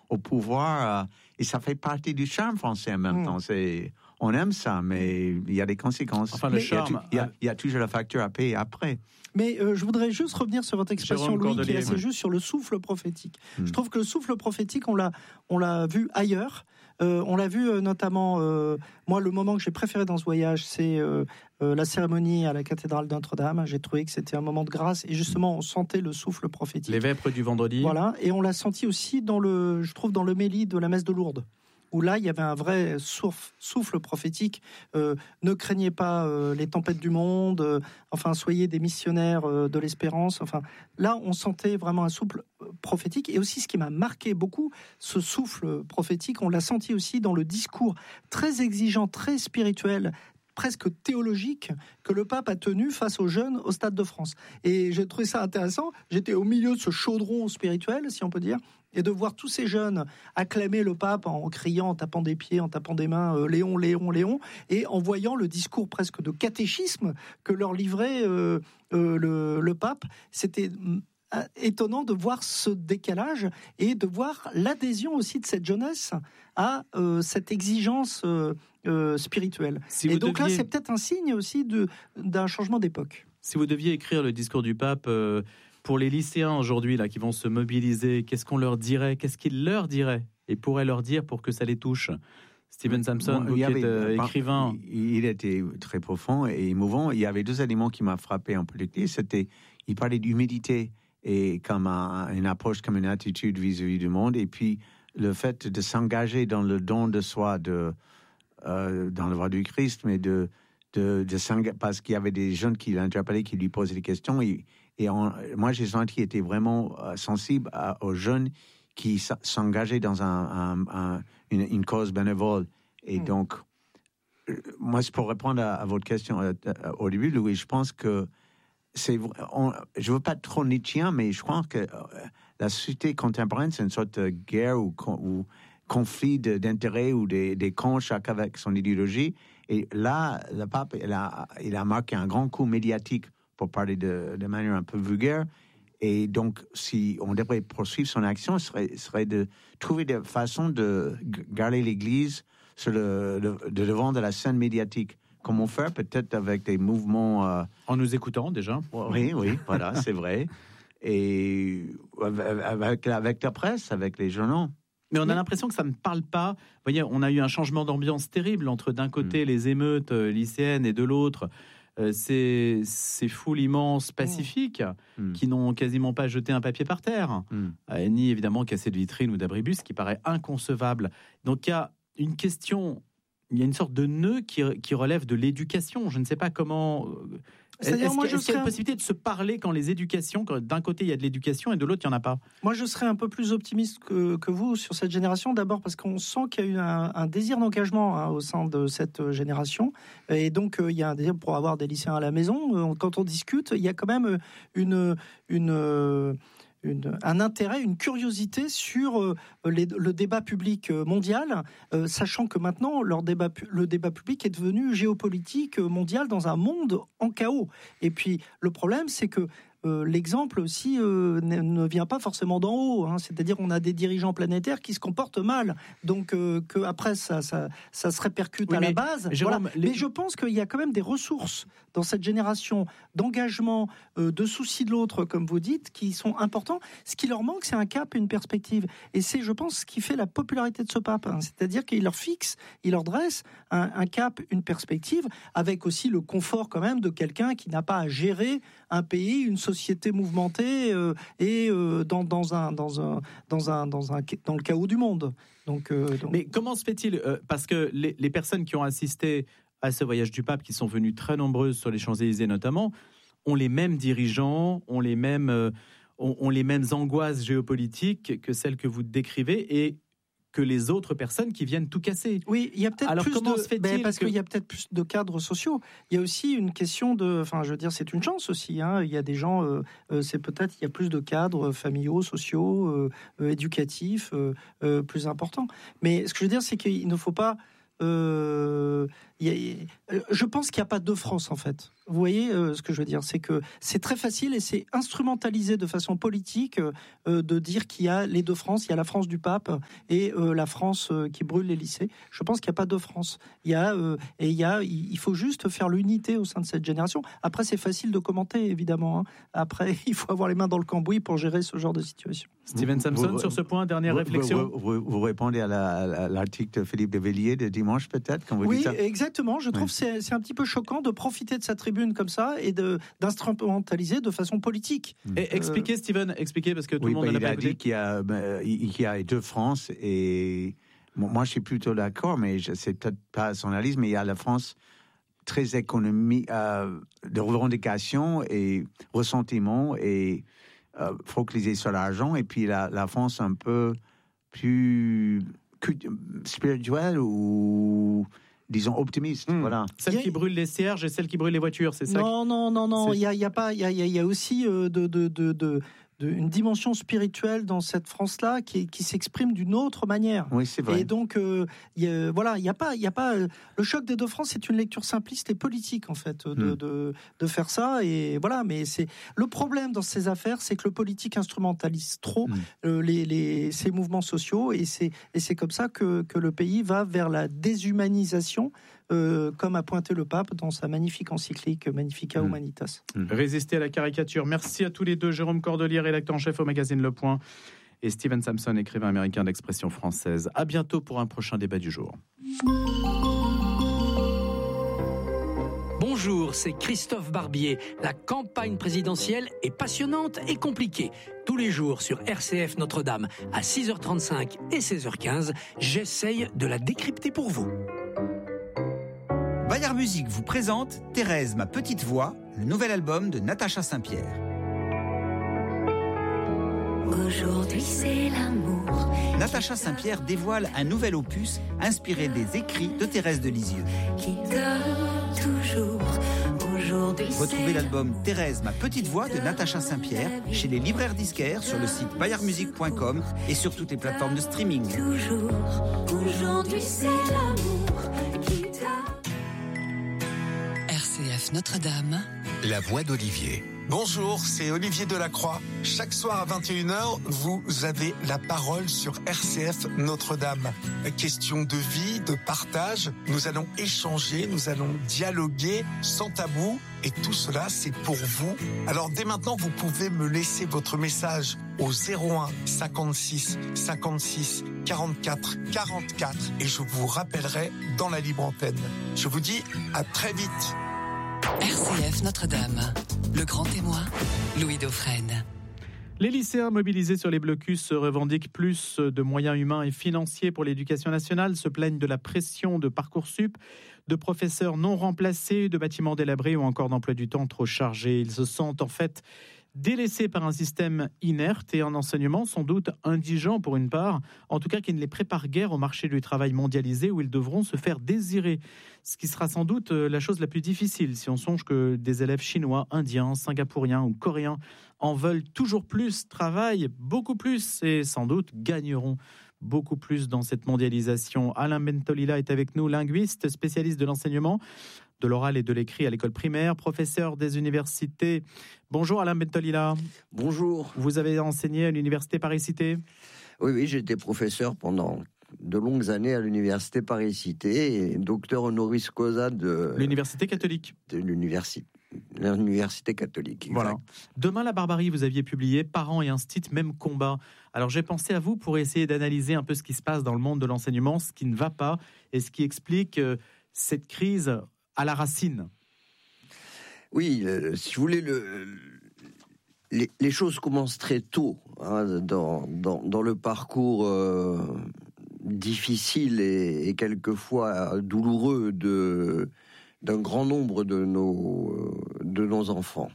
au pouvoir, et ça fait partie du charme français en même temps. On aime ça, mais il y a des conséquences. Enfin, le charme. Il y a toujours la facture à payer après. Mais je voudrais juste revenir sur votre expression, Jérôme Louis, Cordelier, qui est assez juste sur le souffle prophétique. Je trouve que le souffle prophétique, on l'a vu ailleurs. On l'a vu notamment, moi, le moment que j'ai préféré dans ce voyage, c'est la cérémonie à la cathédrale de Notre-Dame. J'ai trouvé que c'était un moment de grâce et justement, on sentait le souffle prophétique. Les vêpres du vendredi. Voilà, et on l'a senti aussi dans le méli de la messe de Lourdes, où là, il y avait un vrai souffle prophétique. Ne craignez pas les tempêtes du monde, soyez des missionnaires de l'espérance. Enfin, là, on sentait vraiment un souffle prophétique. Et aussi, ce qui m'a marqué beaucoup, ce souffle prophétique, on l'a senti aussi dans le discours très exigeant, très spirituel, presque théologique, que le pape a tenu face aux jeunes au Stade de France. Et j'ai trouvé ça intéressant. J'étais au milieu de ce chaudron spirituel, si on peut dire, et de voir tous ces jeunes acclamer le pape en criant, en tapant des pieds, en tapant des mains, Léon, Léon, Léon, et en voyant le discours presque de catéchisme que leur livrait le pape. C'était étonnant de voir ce décalage et de voir l'adhésion aussi de cette jeunesse à cette exigence spirituelle. Et donc là, c'est peut-être un signe aussi d'un changement d'époque. Si vous deviez écrire le discours du pape pour les lycéens aujourd'hui là qui vont se mobiliser, qu'est-ce qu'on leur dirait, qu'est-ce qu'il leur dirait et pourrait leur dire pour que ça les touche? Steven Samson, vous qui êtes écrivain. Il était très profond et émouvant. Il y avait deux éléments qui m'ont frappé en particulier. Il parlait d'humilité et comme une approche, comme une attitude vis-à-vis du monde, et puis le fait de s'engager dans le don de soi, dans la voie du Christ, mais parce qu'il y avait des jeunes qui l'interpellaient, qui lui posaient des questions, moi j'ai senti qu'il était vraiment sensible aux jeunes qui s'engageaient dans une cause bénévole. Et donc, moi, c'est pour répondre à votre question au début, Louis, je pense que je veux pas être trop nietzschéen, mais je crois que la société contemporaine, c'est une sorte de guerre ou conflit d'intérêts ou des camps, chacun avec son idéologie. Et là, le pape, il a marqué un grand coup médiatique pour parler de manière un peu vulgaire. Et donc, si on devrait poursuivre son action, ce serait de trouver des façons de garder l'Église sur le devant de la scène médiatique. Comment faire, peut-être avec des mouvements... En nous écoutant, déjà. Oui, voilà, c'est vrai. Et avec la presse, avec les journaux. Mais on a l'impression que ça ne parle pas. Vous voyez, on a eu un changement d'ambiance terrible entre, d'un côté, les émeutes lycéennes et de l'autre, ces foules immenses pacifiques qui n'ont quasiment pas jeté un papier par terre, ni évidemment cassé de vitrine ou d'abribus, ce qui paraît inconcevable. Donc il y a une question... Il y a une sorte de nœud qui relève de l'éducation. Je ne sais pas comment... Est-ce qu'il y a une possibilité de se parler quand d'un côté il y a de l'éducation et de l'autre il n'y en a pas? Moi je serais un peu plus optimiste que vous sur cette génération, d'abord parce qu'on sent qu'il y a eu un désir d'engagement au sein de cette génération, et donc il y a un désir pour avoir des lycéens à la maison. Quand on discute, il y a quand même un intérêt, une curiosité sur le débat public mondial, sachant que maintenant le débat public est devenu géopolitique mondial dans un monde en chaos. Et puis le problème, c'est que l'exemple aussi ne vient pas forcément d'en haut, c'est-à-dire on a des dirigeants planétaires qui se comportent mal, donc que après ça se répercute à la base. Jérôme, voilà. Mais je pense qu'il y a quand même des ressources dans cette génération d'engagement, de souci de l'autre, comme vous dites, qui sont importants. Ce qui leur manque, c'est un cap et une perspective. Et c'est, je pense, ce qui fait la popularité de ce pape, c'est-à-dire qu'il leur fixe, il leur dresse un cap, une perspective, avec aussi le confort quand même de quelqu'un qui n'a pas à gérer un pays, une société mouvementée et dans le chaos du monde. Donc. Mais comment se fait-il parce que les personnes qui ont assisté à ce voyage du pape, qui sont venues très nombreuses sur les Champs-Élysées notamment, ont les mêmes dirigeants, ont les mêmes angoisses géopolitiques que celles que vous décrivez et que les autres personnes qui viennent tout casser. Oui, il y a peut-être alors, plus comment se fait-il parce qu'il y a peut-être plus de cadres sociaux. Il y a aussi une question c'est une chance aussi. Il y a des gens, il y a plus de cadres familiaux, sociaux, éducatifs, plus importants. Mais ce que je veux dire, c'est qu'il ne faut pas... je pense qu'il n'y a pas deux France, en fait. Vous voyez ce que je veux dire, c'est que c'est très facile et c'est instrumentalisé de façon politique de dire qu'il y a les deux France, il y a la France du pape et la France qui brûle les lycées. Je pense qu'il n'y a pas deux France. Il faut juste faire l'unité au sein de cette génération. Après, c'est facile de commenter, évidemment. Hein. Après, il faut avoir les mains dans le cambouis pour gérer ce genre de situation. Steven Samson, sur ce point, dernière réflexion. Vous répondez à l'article de Philippe de Villiers de dimanche, peut-être, quand vous dites ça. Exactement. Je trouve que c'est un petit peu choquant de profiter de sa tribune comme ça et d'instrumentaliser de façon politique. Et expliquez, Steven, parce que tout le monde n'a pas écouté. Il a dit qu'il y a deux France et moi je suis plutôt d'accord, mais c'est peut-être pas son analyse, mais il y a la France très économique, de revendications et ressentiment et focalisée sur l'argent, et puis la France un peu plus spirituelle ou disons optimiste, voilà. Celle qui brûle les cierges et celle qui brûle les voitures, c'est ça? Non. Il y a aussi une dimension spirituelle dans cette France-là qui s'exprime d'une autre manière. Oui, c'est vrai. Et donc, il y a pas le choc des deux France, c'est une lecture simpliste et politique en fait de faire ça. Et voilà, mais c'est le problème dans ces affaires, c'est que le politique instrumentalise trop ces mouvements sociaux, et c'est comme ça que le pays va vers la déshumanisation. Comme a pointé le pape dans sa magnifique encyclique Magnificat Humanitas. Résister à la caricature. Merci à tous les deux, Jérôme Cordelier, rédacteur en chef au magazine Le Point, et Steven Samson, écrivain américain d'expression française. À bientôt pour un prochain débat du jour. Bonjour, c'est Christophe Barbier. La campagne présidentielle est passionnante et compliquée. Tous les jours sur RCF Notre-Dame à 6h35 et 16h15, j'essaye de la décrypter pour vous. Bayard Musique vous présente Thérèse, ma petite voix, le nouvel album de Natacha Saint-Pierre. Aujourd'hui c'est l'amour. Natacha Saint-Pierre dévoile un nouvel opus inspiré des écrits de Thérèse de Lisieux. Qui dort toujours. Aujourd'hui retrouvez l'album Thérèse, ma petite voix de Natacha Saint-Pierre chez les libraires disquaires, sur le site bayardmusique.com et sur toutes les plateformes de streaming. Toujours. Aujourd'hui c'est l'amour qui dort. RCF Notre-Dame, la voix d'Olivier. Bonjour, c'est Olivier Delacroix. Chaque soir à 21h, vous avez la parole sur RCF Notre-Dame. Question de vie, de partage, nous allons échanger, nous allons dialoguer sans tabou, et tout cela c'est pour vous. Alors dès maintenant, vous pouvez me laisser votre message au 01 56 56 44 44 et je vous rappellerai dans la libre antenne. Je vous dis à très vite. RCF Notre-Dame, le grand témoin, Louis Dauphren. Les lycéens mobilisés sur les blocus se revendiquent plus de moyens humains et financiers pour l'éducation nationale, se plaignent de la pression de Parcoursup, de professeurs non remplacés, de bâtiments délabrés ou encore d'emploi du temps trop chargé. Ils se sentent en fait délaissés par un système inerte et un enseignement sans doute indigent pour une part, en tout cas qui ne les prépare guère au marché du travail mondialisé où ils devront se faire désirer. Ce qui sera sans doute la chose la plus difficile si on songe que des élèves chinois, indiens, singapouriens ou coréens en veulent toujours plus, travaillent beaucoup plus et sans doute gagneront beaucoup plus dans cette mondialisation. Alain Bentolila est avec nous, linguiste, spécialiste de l'enseignement, de l'oral et de l'écrit à l'école primaire, professeur des universités. Bonjour Alain Bentolila. Bonjour. Vous avez enseigné à l'université Paris-Cité ? Oui, j'ai été professeur pendant de longues années à l'université Paris-Cité et docteur honoris causa de l'université catholique. De l'université catholique. Exact. Voilà. Demain la barbarie, vous aviez publié Parents et Instit, même combat. Alors j'ai pensé à vous pour essayer d'analyser un peu ce qui se passe dans le monde de l'enseignement, ce qui ne va pas et ce qui explique cette crise à la racine. Oui, si vous voulez, les choses commencent très tôt dans le parcours difficile et quelquefois douloureux d'un grand nombre de nos enfants.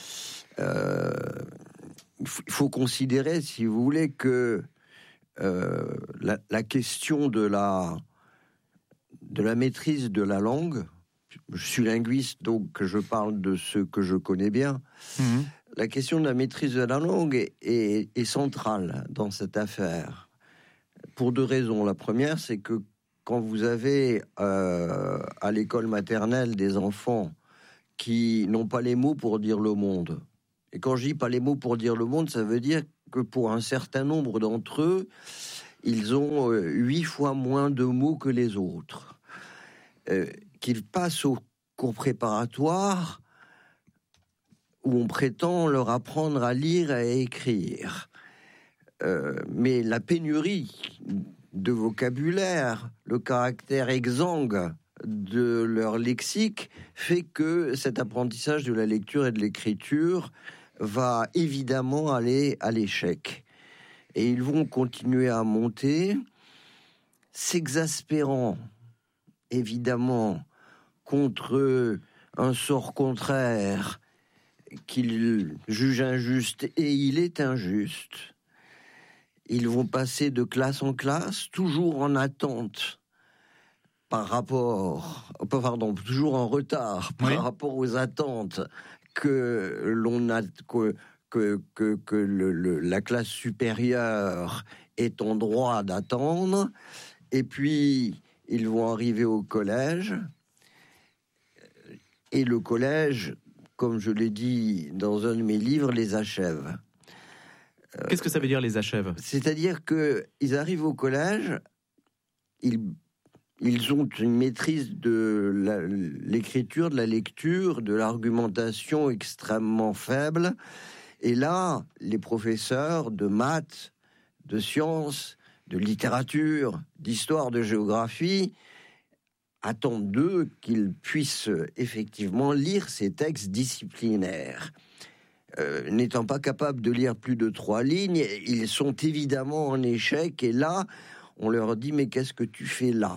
Il faut considérer, si vous voulez, que la question de la maîtrise de la langue, je suis linguiste, donc je parle de ce que je connais bien. La question de la maîtrise de la langue est centrale dans cette affaire, pour deux raisons. La première, c'est que quand vous avez à l'école maternelle des enfants qui n'ont pas les mots pour dire le monde. Et quand je dis pas les mots pour dire le monde, ça veut dire que pour un certain nombre d'entre eux, ils ont 8 fois moins de mots que les autres. Qu'ils passent au cours préparatoire où on prétend leur apprendre à lire et à écrire. Mais la pénurie de vocabulaire, le caractère exsangue de leur lexique fait que cet apprentissage de la lecture et de l'écriture va évidemment aller à l'échec. Et ils vont continuer à monter, s'exaspérant évidemment contre un sort contraire qu'ils jugent injuste, et il est injuste. Ils vont passer de classe en classe, toujours en attente toujours en retard par rapport aux attentes que l'on a, la classe supérieure est en droit d'attendre. Et puis, ils vont arriver au collège. Et le collège, comme je l'ai dit dans un de mes livres, les achève. Qu'est-ce que ça veut dire, les achève ? C'est-à-dire qu'ils arrivent au collège, ils ont une maîtrise de l'écriture, de la lecture, de l'argumentation extrêmement faible. Et là, les professeurs de maths, de sciences, de littérature, d'histoire, de géographie attendent d'eux qu'ils puissent effectivement lire ces textes disciplinaires. N'étant pas capables de lire plus de 3 lignes, ils sont évidemment en échec. Et là, on leur dit « Mais qu'est-ce que tu fais là ?»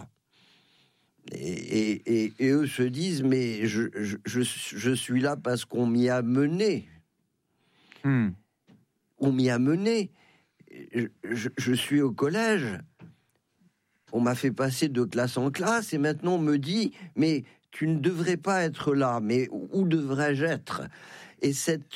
Et eux se disent « Mais je suis là parce qu'on m'y a mené. On m'y a mené. Je suis au collège. On m'a fait passer de classe en classe et maintenant on me dit « Mais tu ne devrais pas être là. Mais où devrais-je être ?» Et cette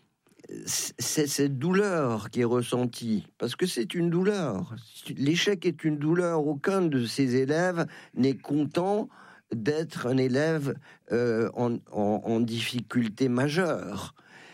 douleur qui est ressentie, parce que c'est une douleur. L'échec est une douleur. Aucun de ces élèves n'est content d'être un élève en difficulté majeure.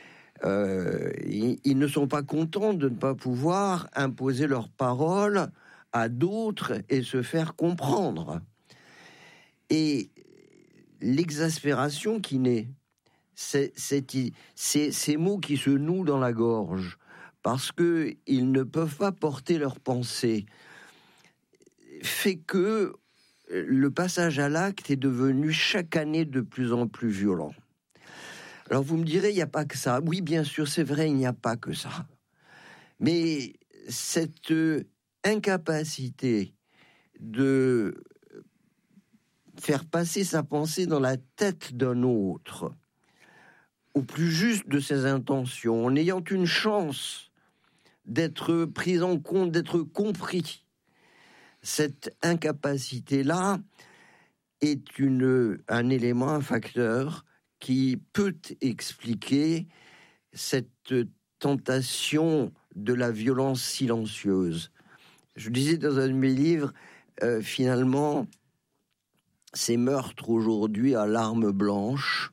Ils ne sont pas contents de ne pas pouvoir imposer leurs paroles à d'autres et se faire comprendre. Et l'exaspération qui naît, c'est ces mots qui se nouent dans la gorge parce qu'ils ne peuvent pas porter leurs pensées, fait que le passage à l'acte est devenu chaque année de plus en plus violent. Alors vous me direz, il n'y a pas que ça. Oui, bien sûr, c'est vrai, il n'y a pas que ça. Mais cette incapacité de faire passer sa pensée dans la tête d'un autre, au plus juste de ses intentions, en ayant une chance d'être pris en compte, d'être compris. Cette incapacité-là est un élément, un facteur qui peut expliquer cette tentation de la violence silencieuse. Je disais dans un de mes livres, finalement, ces meurtres aujourd'hui à l'arme blanche,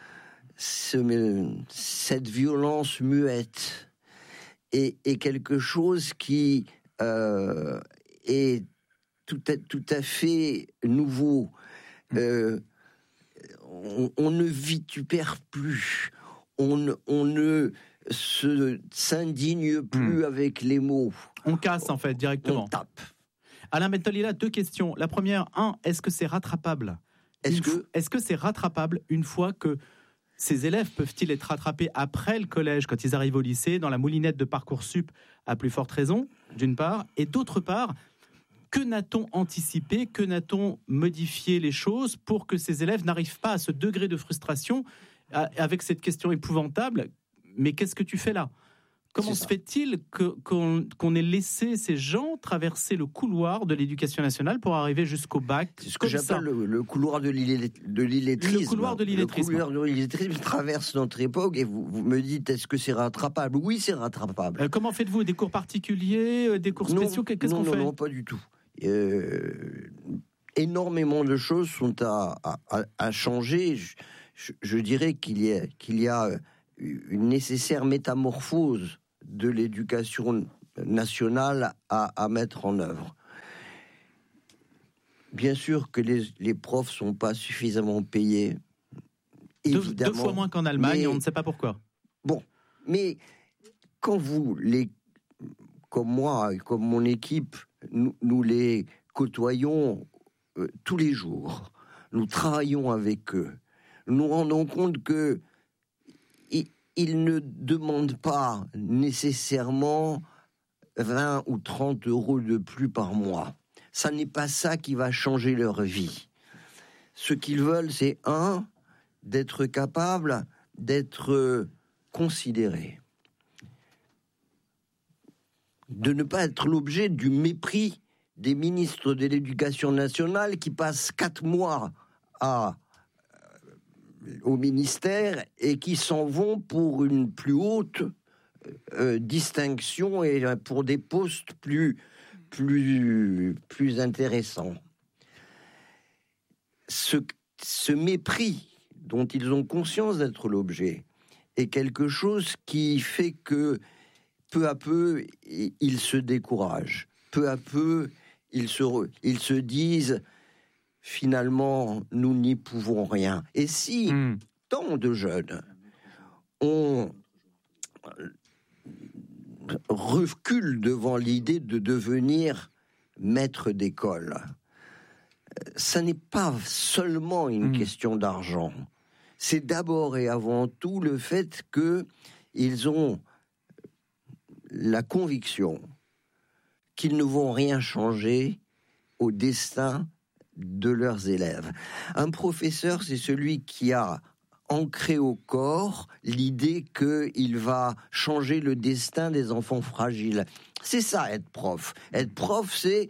cette violence muette est quelque chose qui est tout à fait nouveau. On ne vitupère plus, on ne s'indigne plus avec les mots. On casse en fait directement. On tape. Alain Bentolila, 2 questions. La première, est-ce que c'est rattrapable ? Est-ce que c'est rattrapable une fois que ces élèves peuvent-ils être rattrapés après le collège, quand ils arrivent au lycée, dans la moulinette de Parcoursup, à plus forte raison, d'une part, et d'autre part, que n'a-t-on anticipé, que n'a-t-on modifié les choses pour que ces élèves n'arrivent pas à ce degré de frustration avec cette question épouvantable, mais qu'est-ce que tu fais là ? Comment se fait-il qu'on ait laissé ces gens traverser le couloir de l'éducation nationale pour arriver jusqu'au bac ? C'est ce que j'appelle le couloir de l'illettrisme. Le couloir de l'illettrisme. Le couloir de l'illettrisme traverse notre époque et vous me dites, est-ce que c'est rattrapable ? Oui, c'est rattrapable. Comment faites-vous ? Des cours particuliers, des cours spéciaux ? Qu'est-ce qu'on fait ? Non, pas du tout. Énormément de choses sont à changer. je dirais qu'il y a une nécessaire métamorphose de l'éducation nationale à mettre en œuvre. Bien sûr que les profs ne sont pas suffisamment payés. Deux fois moins qu'en Allemagne, on ne sait pas pourquoi. Bon, mais quand vous, comme moi et comme mon équipe, nous les côtoyons tous les jours, nous travaillons avec eux, nous nous rendons compte que ils ne demandent pas nécessairement 20 ou 30 euros de plus par mois. Ça n'est pas ça qui va changer leur vie. Ce qu'ils veulent, c'est d'être capable d'être considérés, de ne pas être l'objet du mépris des ministres de l'Éducation nationale qui passent 4 mois au ministère et qui s'en vont pour une plus haute distinction et pour des postes plus intéressants. Ce mépris dont ils ont conscience d'être l'objet est quelque chose qui fait que peu à peu ils se découragent, peu à peu ils se disent finalement nous n'y pouvons rien. Et si tant de jeunes reculent devant l'idée de devenir maître d'école, ça n'est pas seulement une question d'argent. C'est d'abord et avant tout le fait qu'ils ont la conviction qu'ils ne vont rien changer au destin de leurs élèves. Un professeur, c'est celui qui a ancré au corps l'idée qu'il va changer le destin des enfants fragiles. C'est ça, être prof. Être prof, c'est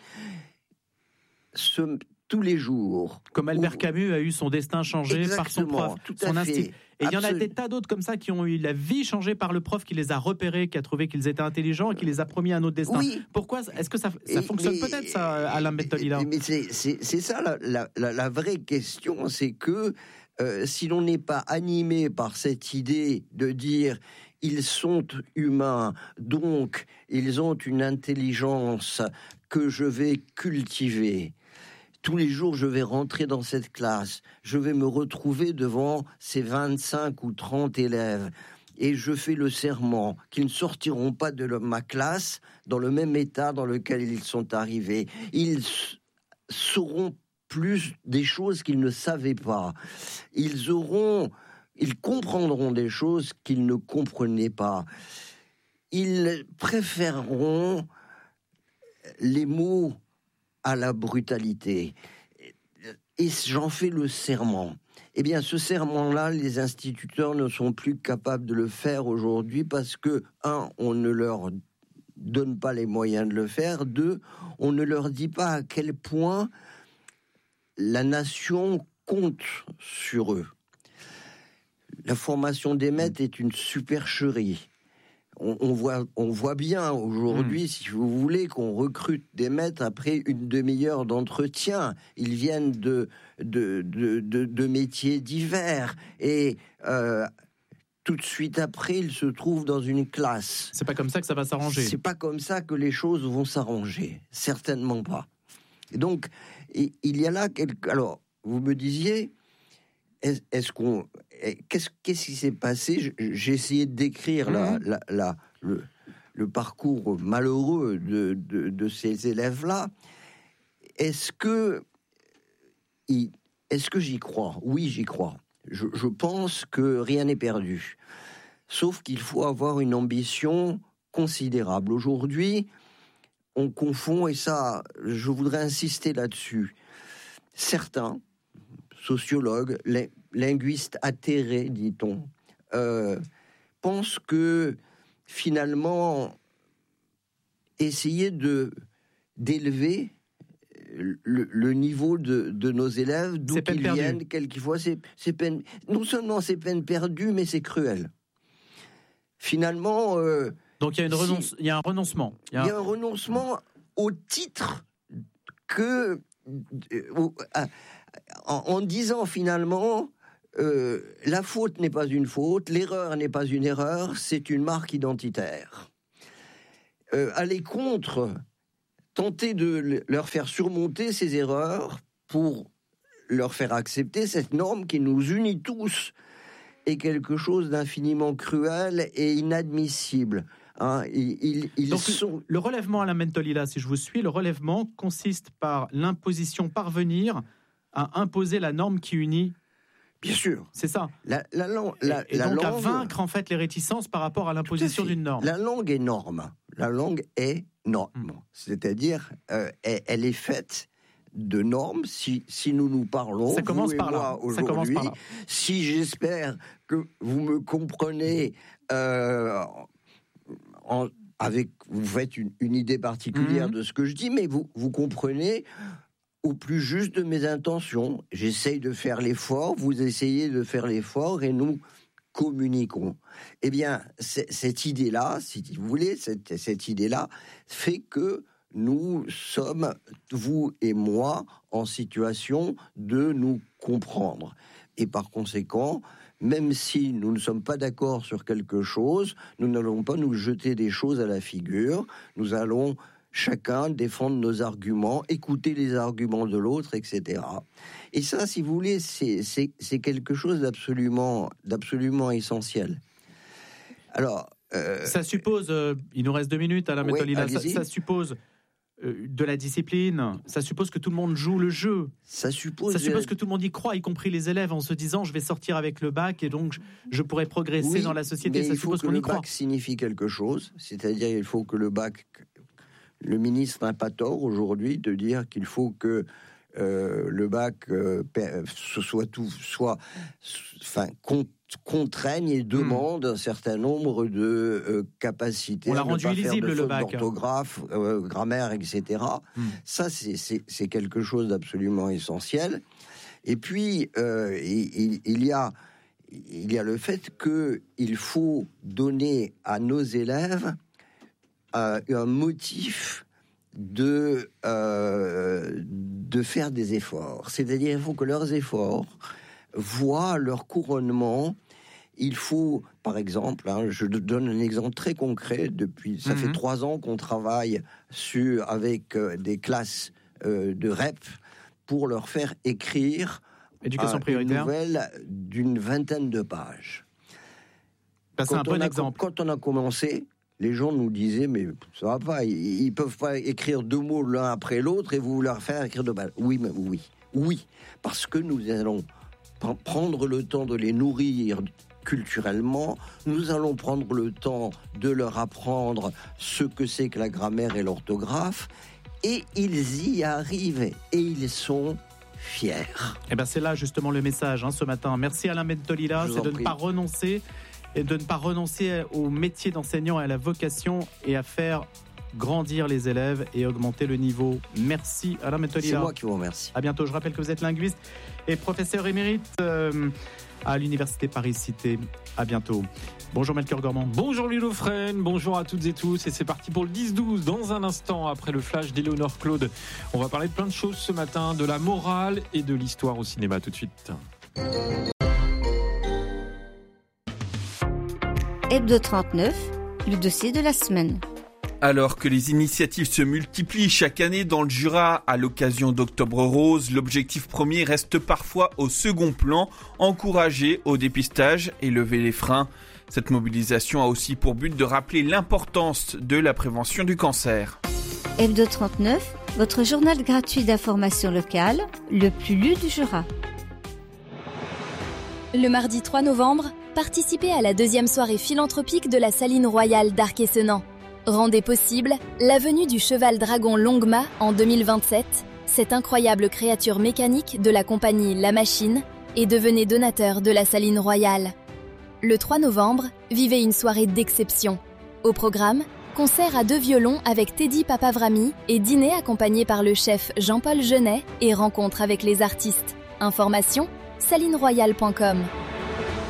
tous les jours. Comme Albert Camus a eu son destin changé par son prof, son instinct. Et il y en a des tas d'autres comme ça qui ont eu la vie changée par le prof qui les a repérés, qui a trouvé qu'ils étaient intelligents et qui les a promis un autre destin. Oui. Pourquoi ? Est-ce que ça fonctionne peut-être, ça, Alain Bertolli-là ? Mais c'est ça la vraie question, c'est que si l'on n'est pas animé par cette idée de dire ils sont humains, donc ils ont une intelligence que je vais cultiver. Tous les jours, je vais rentrer dans cette classe, je vais me retrouver devant ces 25 ou 30 élèves et je fais le serment qu'ils ne sortiront pas de ma classe dans le même état dans lequel ils sont arrivés. Ils sauront plus des choses qu'ils ne savaient pas. Ils comprendront des choses qu'ils ne comprenaient pas. Ils préféreront les mots à la brutalité. Et j'en fais le serment. Eh bien, ce serment-là, les instituteurs ne sont plus capables de le faire aujourd'hui parce que, on ne leur donne pas les moyens de le faire. 2, on ne leur dit pas à quel point la nation compte sur eux. La formation des maîtres est une supercherie. On voit bien aujourd'hui, si vous voulez, qu'on recrute des maîtres après une demi-heure d'entretien. Ils viennent de métiers divers et tout de suite après, ils se trouvent dans une classe. C'est pas comme ça que ça va s'arranger. C'est pas comme ça que les choses vont s'arranger, certainement pas. Et donc, il y a là quelque. Alors, vous me disiez. Qu'est-ce qui s'est passé ? J'ai essayé de décrire le parcours malheureux de ces élèves-là. Est-ce que j'y crois ? Oui, j'y crois. Je pense que rien n'est perdu. Sauf qu'il faut avoir une ambition considérable. Aujourd'hui, on confond, et ça, je voudrais insister là-dessus, certains sociologues, linguistes atterrés, dit-on, pensent que finalement, essayer d'élever le niveau de nos élèves, d'où qu'ils viennent, quelquefois, c'est peine. Non seulement c'est peine perdue, mais c'est cruel. Finalement. Donc il y a un renoncement. Il y a un renoncement au titre que. En disant finalement, la faute n'est pas une faute, l'erreur n'est pas une erreur, c'est une marque identitaire. Aller contre, tenter de leur faire surmonter ces erreurs pour leur faire accepter cette norme qui nous unit tous est quelque chose d'infiniment cruel et inadmissible. Hein, Donc, le relèvement, Alain Mentolila, si je vous suis, le relèvement consiste par l'imposition, parvenir à imposer la norme qui unit. Bien sûr. C'est ça. Et donc à vaincre en fait les réticences par rapport à l'imposition d'une norme. La langue est norme. La langue est norme. C'est-à-dire, elle est faite de normes. Si nous nous parlons, ça commence par là. Aujourd'hui, si j'espère que vous me comprenez, vous faites une idée particulière de ce que je dis, mais vous comprenez au plus juste de mes intentions. J'essaye de faire l'effort, vous essayez de faire l'effort et nous communiquons. Eh bien, cette idée-là, si vous voulez, cette idée-là fait que nous sommes, vous et moi, en situation de nous comprendre. Et par conséquent, même si nous ne sommes pas d'accord sur quelque chose, nous n'allons pas nous jeter des choses à la figure. Nous allons chacun défendre nos arguments, écouter les arguments de l'autre, etc. Et ça, si vous voulez, c'est quelque chose d'absolument essentiel. Alors, ça suppose, il nous reste 2 minutes, Alain Mentolila, ça suppose de la discipline, ça suppose que tout le monde joue le jeu. Ça suppose que tout le monde y croit, y compris les élèves, en se disant je vais sortir avec le bac et donc je pourrai progresser dans la société. Mais ça suppose qu'on y croit. Le bac signifie quelque chose, c'est-à-dire il faut que le bac... Le ministre n'a pas tort aujourd'hui de dire qu'il faut que le bac contraigne et demande un certain nombre de capacités. On l'a rendu illisible, le bac. D'orthographe, grammaire, etc. Ça, c'est quelque chose d'absolument essentiel. Et puis, il y a le fait qu'il faut donner à nos élèves un motif de faire des efforts. C'est-à-dire, il faut que leurs efforts voient leur couronnement. Il faut, par exemple, je donne un exemple très concret, ça fait 3 ans qu'on travaille avec des classes de REP pour leur faire écrire Éducation prioritaire. Une nouvelle d'une 20aine de pages. C'est un bon exemple. Quand on a commencé, les gens nous disaient, mais ça va pas, ils peuvent pas écrire 2 mots l'un après l'autre et vous leur faire écrire 2 pages. Oui, parce que nous allons prendre le temps de les nourrir culturellement, nous allons prendre le temps de leur apprendre ce que c'est que la grammaire et l'orthographe, et ils y arrivent, et ils sont fiers. Et ben c'est là justement le message ce matin. Merci Alain Mentolila, c'est de ne pas renoncer, et de ne pas renoncer au métier d'enseignant et à la vocation et à faire grandir les élèves et augmenter le niveau. Merci Alain Mentolila. C'est moi qui vous remercie. À bientôt. Je rappelle que vous êtes linguiste et professeur émérite à l'Université Paris-Cité. À bientôt. Bonjour Melchior Gormand. Bonjour Louis Dauphren, bonjour à toutes et tous. Et c'est parti pour le 10-12. Dans un instant, après le flash d'Éléonore Claude, on va parler de plein de choses ce matin, de la morale et de l'histoire au cinéma. Tout de suite. Hebdo 39, le dossier de la semaine. Alors que les initiatives se multiplient chaque année dans le Jura à l'occasion d'Octobre Rose, l'objectif premier reste parfois au second plan, encourager au dépistage et lever les freins. Cette mobilisation a aussi pour but de rappeler l'importance de la prévention du cancer. Hebdo 39, votre journal gratuit d'information locale, le plus lu du Jura. Le mardi 3 novembre, participez à la 2e soirée philanthropique de la Saline Royale d'Arc-et-Senans. Rendez possible la venue du cheval dragon Longma en 2027, cette incroyable créature mécanique de la compagnie La Machine, et devenez donateur de la Saline Royale. Le 3 novembre, vivez une soirée d'exception. Au programme, concert à 2 violons avec Teddy Papavrami et dîner accompagné par le chef Jean-Paul Genet et rencontre avec les artistes. Information, salineroyale.com.